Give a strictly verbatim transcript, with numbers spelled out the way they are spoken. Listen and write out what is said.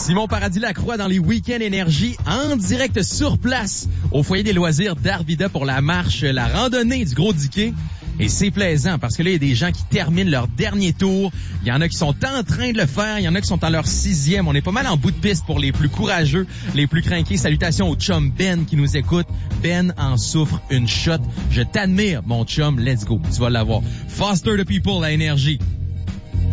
Simon Paradis-Lacroix dans les Week-ends Énergie, en direct sur place au foyer des loisirs d'Arvida pour la marche, la randonnée du Gros Diquet. Et c'est plaisant parce que là, il y a des gens qui terminent leur dernier tour. Il y en a qui sont en train de le faire. Il y en a qui sont en leur sixième. On est pas mal en bout de piste pour les plus courageux, les plus crinqués. Salutations au chum Ben qui nous écoute. Ben en souffre une shot. Je t'admire, mon chum. Let's go. Tu vas l'avoir. Foster the people, la énergie.